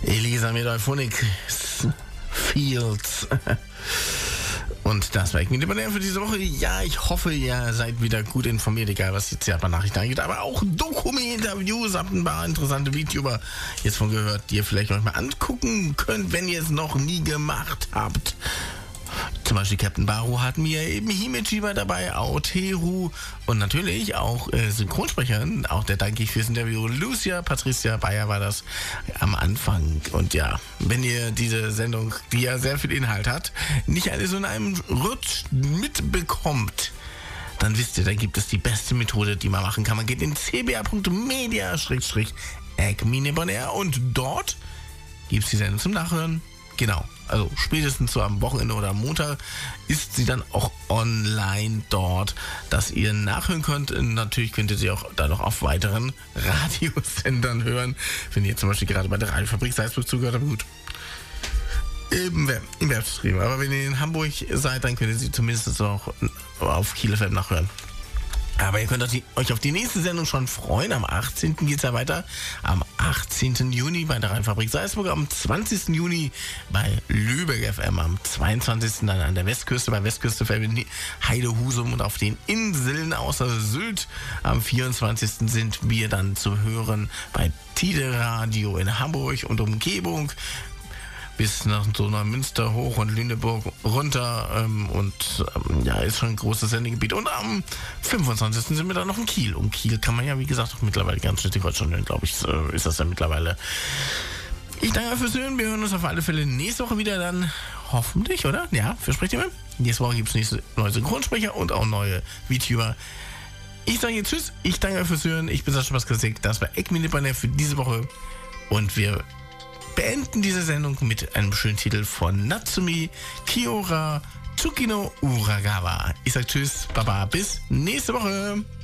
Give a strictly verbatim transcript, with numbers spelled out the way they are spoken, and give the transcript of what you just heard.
Elisa mit Euphonic Fields. Und das war ich mit für diese Woche. Ja, ich hoffe, ihr seid wieder gut informiert, egal was jetzt die Nachrichten angeht. Aber auch Doku-Interviews, habt ein paar interessante VTuber jetzt von gehört, die ihr vielleicht euch mal angucken könnt, wenn ihr es noch nie gemacht habt. Zum Beispiel Captain Baru hatten wir eben Himechiba dabei, Aoteru und natürlich auch äh, Synchronsprecherin, auch der danke ich fürs Interview, Lucia, Patricia Bayer war das am Anfang. Und ja, wenn ihr diese Sendung, die ja sehr viel Inhalt hat, nicht alles so in einem Rutsch mitbekommt, dann wisst ihr, da gibt es die beste Methode, die man machen kann. Man geht in c b a punkt media Schrägstrich Eckmine-Bonner und dort gibt es die Sendung zum Nachhören. Genau, also spätestens so am Wochenende oder am Montag ist sie dann auch online dort, dass ihr nachhören könnt. Und natürlich könnt ihr sie auch dann noch auf weiteren Radiosendern hören, wenn ihr zum Beispiel gerade bei der Radiofabrik Salzburg zugehört habt. Gut, im, im Werbstream. Aber wenn ihr in Hamburg seid, dann könnt ihr sie zumindest auch auf Kiel F M nachhören. Aber ihr könnt euch auf die nächste Sendung schon freuen. Am achtzehnten geht es ja weiter. Am achtzehnten Juni bei der Rheinfabrik Salzburg. Am zwanzigsten Juni bei Lübeck F M. Am zweiundzwanzigsten dann an der Westküste bei Westküste F M in Heide, Husum und auf den Inseln außer Sylt. Am vierundzwanzigsten sind wir dann zu hören bei Tide Radio in Hamburg und Umgebung. Bis nach so nach Münster hoch und Lüneburg runter ähm, und ähm, ja, ist schon ein großes Sendegebiet. Und am fünfundzwanzigsten sind wir dann noch in Kiel. Um Kiel kann man ja, wie gesagt, auch mittlerweile ganz Schleswig-Holstein hören, glaube ich, äh, ist das ja mittlerweile. Ich danke fürs Hören. Wir hören uns auf alle Fälle nächste Woche wieder dann, hoffentlich, oder? Ja, versprecht ihr mir? Nächste Woche gibt es nächste neue Synchronsprecher und auch neue VTuber. Ich sage jetzt Tschüss. Ich danke fürs Hören. Ich bin Sascha Baskasek. Das war Eckmine-Bonner für diese Woche. Und wir beenden diese Sendung mit einem schönen Titel von Natsumi Kiora Tsukino Uragawa. Ich sag Tschüss, Baba, bis nächste Woche.